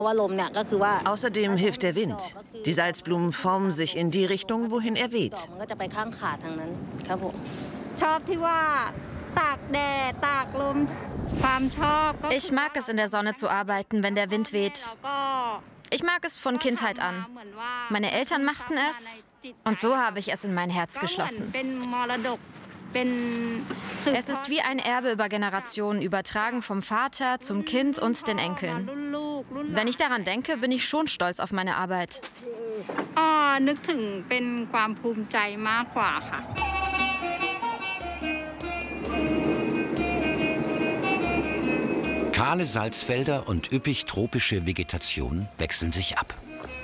Außerdem hilft der Wind. Die Salzblumen formen sich in die Richtung, wohin er weht. Ich mag es, in der Sonne zu arbeiten, wenn der Wind weht. Ich mag es von Kindheit an. Meine Eltern machten es und so habe ich es in mein Herz geschlossen. Es ist wie ein Erbe über Generationen, übertragen vom Vater zum Kind und den Enkeln. Wenn ich daran denke, bin ich schon stolz auf meine Arbeit. Kahle Salzfelder und üppig tropische Vegetation wechseln sich ab.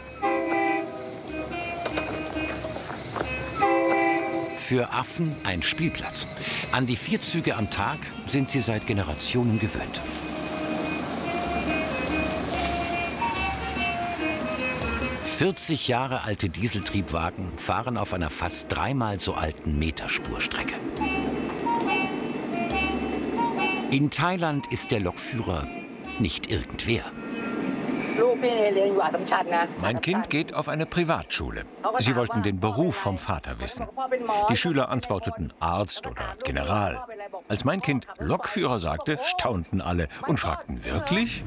Für Affen ein Spielplatz. An die 4 Züge am Tag sind sie seit Generationen gewöhnt. »40 Jahre alte Dieseltriebwagen fahren auf einer fast 3-mal so alten Meterspurstrecke. In Thailand ist der Lokführer nicht irgendwer. Mein Kind geht auf eine Privatschule. Sie wollten den Beruf vom Vater wissen. Die Schüler antworteten Arzt oder General. Als mein Kind Lokführer sagte, staunten alle und fragten, wirklich?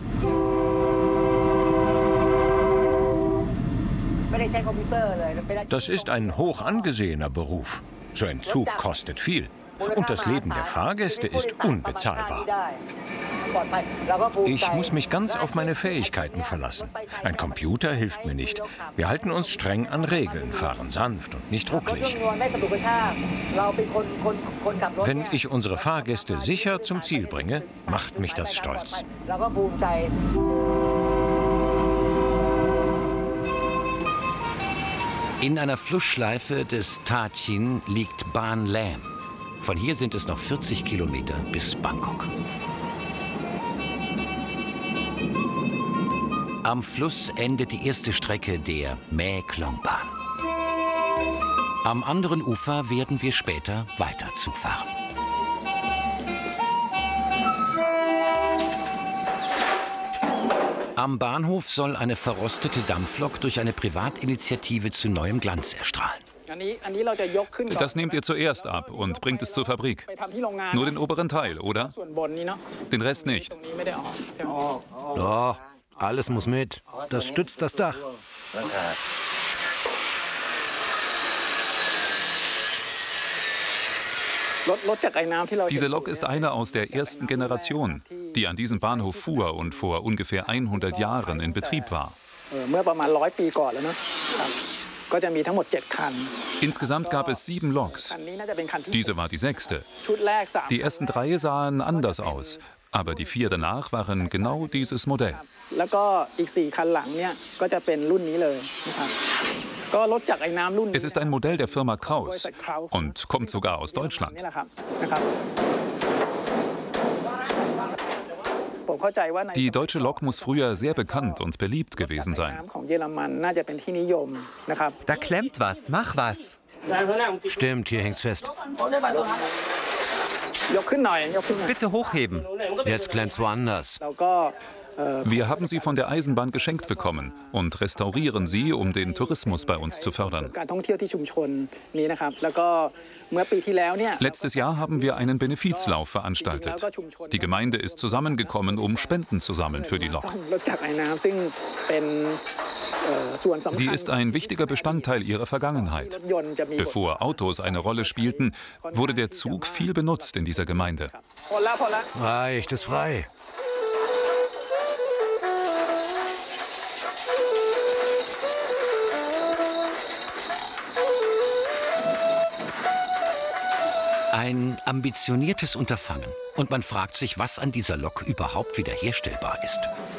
Das ist ein hoch angesehener Beruf. So ein Zug kostet viel. Und das Leben der Fahrgäste ist unbezahlbar. Ich muss mich ganz auf meine Fähigkeiten verlassen. Ein Computer hilft mir nicht. Wir halten uns streng an Regeln, fahren sanft und nicht rucklig. Wenn ich unsere Fahrgäste sicher zum Ziel bringe, macht mich das stolz. In einer Flussschleife des Tha Chin liegt Ban Lam. Von hier sind es noch 40 Kilometer bis Bangkok. Am Fluss endet die erste Strecke der Mae Klong-Bahn. Am anderen Ufer werden wir später weiter Zug fahren. Am Bahnhof soll eine verrostete Dampflok durch eine Privatinitiative zu neuem Glanz erstrahlen. Das nehmt ihr zuerst ab und bringt es zur Fabrik. Nur den oberen Teil, oder? Den Rest nicht. Doch, alles muss mit. Das stützt das Dach. Diese Lok ist eine aus der ersten Generation, die an diesem Bahnhof fuhr und vor ungefähr 100 Jahren in Betrieb war. Insgesamt gab es 7 Loks. Diese war die 6. Die ersten 3 sahen anders aus, aber die 4 danach waren genau dieses Modell. Es ist ein Modell der Firma Krauss und kommt sogar aus Deutschland. Die deutsche Lok muss früher sehr bekannt und beliebt gewesen sein. Da klemmt was, mach was. Stimmt, hier hängt's fest. Bitte hochheben. Jetzt klemmt's woanders. Wir haben sie von der Eisenbahn geschenkt bekommen und restaurieren sie, um den Tourismus bei uns zu fördern. Letztes Jahr haben wir einen Benefizlauf veranstaltet. Die Gemeinde ist zusammengekommen, um Spenden zu sammeln für die Lok. Sie ist ein wichtiger Bestandteil ihrer Vergangenheit. Bevor Autos eine Rolle spielten, wurde der Zug viel benutzt in dieser Gemeinde. Reicht, ist frei. Ein ambitioniertes Unterfangen. Und man fragt sich, was an dieser Lok überhaupt wiederherstellbar ist.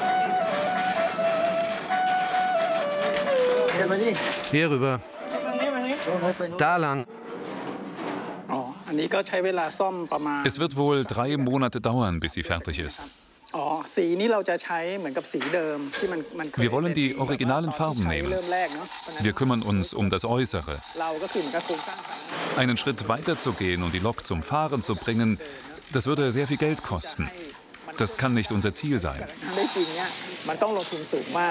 Hier rüber. Da lang. Es wird wohl 3 Monate dauern, bis sie fertig ist. Wir wollen die originalen Farben nehmen. Wir kümmern uns um das Äußere. Einen Schritt weiter zu gehen und die Lok zum Fahren zu bringen, das würde sehr viel Geld kosten. Das kann nicht unser Ziel sein.